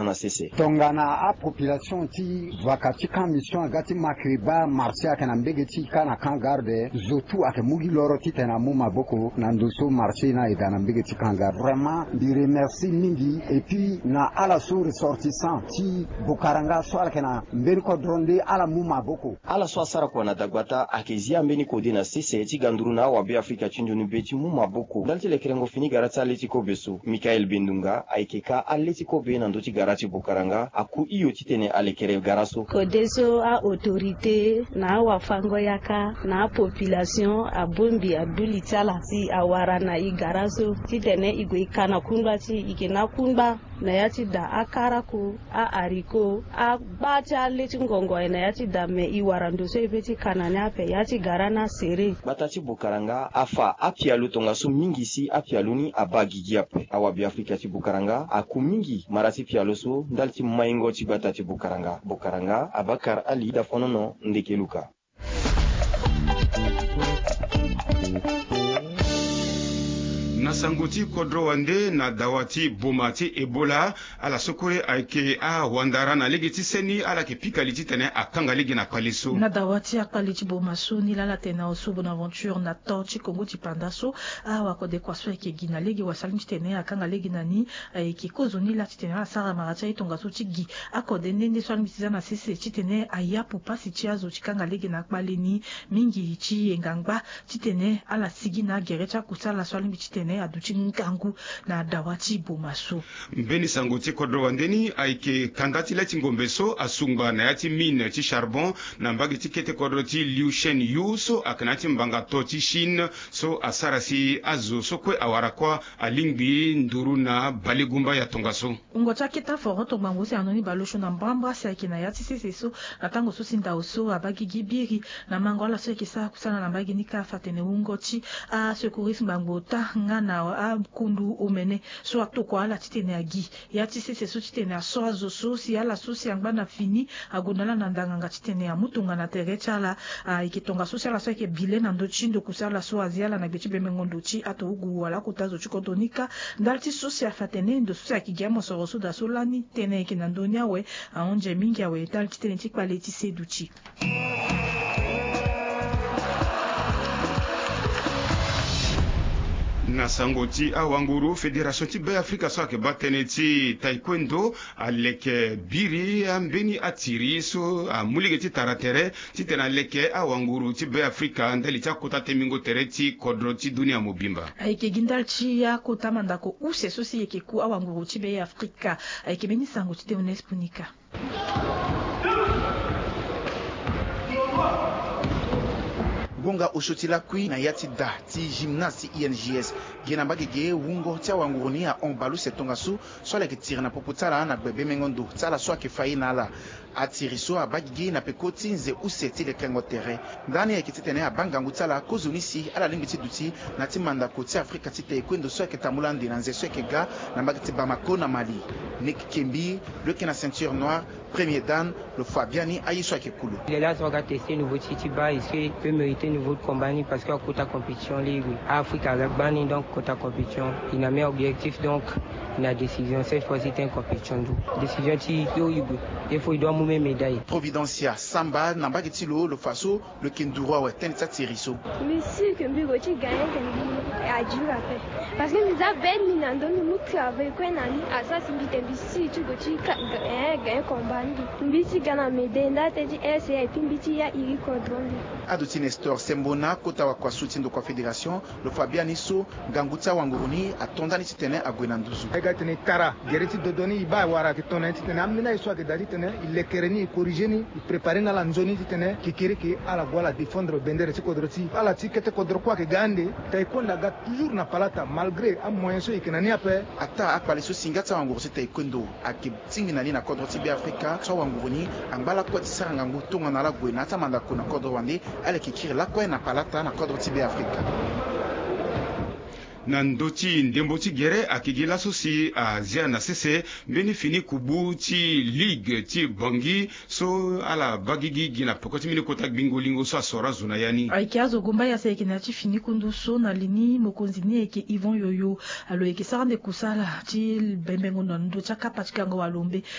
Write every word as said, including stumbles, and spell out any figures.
na sese tongana a population ti vakati kan mission gati makriba marché kana mbege ti kana kan garde zotu ake mugi loro ti tena mu maboko na ndoso marché na idana mbege ti kan garde vraiment di remercie mingi et puis na ala so ressortissant ti Bukaranga so ala kana mbeni ko dronde ala mu maboko ala so asara kwa na dagbata akezia mbeni ko de na sese ti ganduruna wa be Afrika chinjoni beti mu maboko dalti le kerengo fini garata Atletico Beso Michael Bendunga aikeka Atletico be na ndoti garati Bukaranga aku iyo ti tene alekere garaso kodeso a autorité na wafango yaka na population a bombi a dulitala si awara na igaraso ti tene igwe kana kunba ti ikena kunba na yati da akarako a ariko a bacha leti ngongo na yati da me iwarando so ifeti kana nyape yati garana sere batati Bukaranga afa apialu tonga so mingi si apialuni abagigiape awabi Afrika ti Bukaranga aku mingi marati pialo so ndalti maingo ti batati Bukaranga Bukaranga Abakar Ali da fonono ndekeluka na sangoti kodro wande na dawati bomati Ebola ala sokore aike a wandara na legiti seni ala ke pikaliti tene akanga legi na paliso na dawati akaliti bomaso ni lala tena oso bonaventure na torchi Kongo ti pandaso a wakode kwaso ke gina legi wasalimi tene akanga legi nani aike kozoni la tene ala sara maracha itonga so tigi akode nende so almitiza na sese tene aya pupasi chiazo chikanga legi na kbaleni mingi chi engangba tene ala sigina gerecha kusala so alimi tene aduchi nkangu na dawati bomaso mbeni sangoti kodro wandeni aike kangati la tingombeso asungba na yati mine ti charbon na mbagi tikete kodro ti Liu Shen Yu so akanati mbanga to ti Chine so asarasi azo so kwe awara kwa alingbi nduru na baligumba ya tongaso ngocha kita foro to bangosi anoni balosho na mbamba sa kina yati sese so atango so sinda oso abagi gibiri na mangola so kisa kusana na mbagi nika fatene ungochi a secourisme bangota ngana a kundu omene so atoko ala titene agi ya tisese so titene aso azo so si ala so si angba fini agondala na ndanga titene ya mutunga na terechala ikitonga so si ala so ke bile na ndochindo kusala so aziala na bechi bemengondo chi ato ugu wala kutazo chikotonika ndalti so si afatene ndo so si akigamo so so da solani tene kinandonia we aonje mingi awe dalti tene tikpale ti seduchi na sangoti awanguru Fédération ti be Afrika so ke batene ti taekwondo aleke biri ambeni atiri so amulige ti taratere ti tena leke awanguru ti be Afrika ndali ta kota temingo tere ti kodro ti dunia mobimba aike gindal chi ya kota mandako use so si yeke ku awanguru ti be Afrika aike beni sangoti te onespunika gonga ushotila kui na yati da ti gymnase I N G S gena bagege wungo tia wanguruni a onbalu setongasu so le tire na poputala na bebe mengondo tsala so ke faina la atiriso abagege na pekoti nze useti le kengo terrain ndani ya kitene abanga ngutala kozunisi ala lingiti duti na timanda ko ti Afrika ti taekwondo so ke tamulande na nze so ke ga na bagiti Bamako na Mali Nick Kembi le kena ceinture noire premier dan le Fabiani ayiso ke kulu il est là so ga tester nouveau titi ba ici peut mériter nouveau de combat parce que côté compétition ligue Africa la bani donc côté compétition il a mis objectif donc la décision cette fois c'était une compétition décision ti yo ibu il faut il doit moumer médaille Providencia Samba na bagiti lo le faso le kinduro wa ten tatiriso mais si que mbi go ti gagner que a dû après parce que nous a ben minando nous travail ko nani asa simbite bisi tu go ti gagner combat mbi ti gana médaille ndate di S A P mbi ti ya iri kodron aduti Nestor Sembona kota wa kwa soutien kwa fédération le Fabiani so ganguta wanguruni atondani titene agwenanduzu egatene tara gereti dodoni ba wara ke tona titene amina iso ke dadi tene il kereni corrigeni il préparer na la nzoni titene kikiri ki ala gola défendre bendere ti kodroti ala ti kete kodro kwa ke gande taekwondo ga toujours na palata malgré am moyen so ikenani ape ata akpali so singata wanguru se taekwondo akib tingina ni na kodroti bi Afrika so wanguruni ambala kwa tisanga ngu tonga na la gwena ta manda ko na kodro wande ale kikiri la kwa na palata na kodro ti bi Afrika na ndoti ndembo ti gere akigila sosi a zia na sese mbeni fini kubu ti ligue ti bangi so ala bagigi gina pokoti mini kota bingo lingo so asora zona yani aiki azo gomba ya seke na ti fini kundu so na lini mokonzi ni eke Yvon Yoyo alo eke sarande kusala ti bembengo na ndo chaka patikanga walombe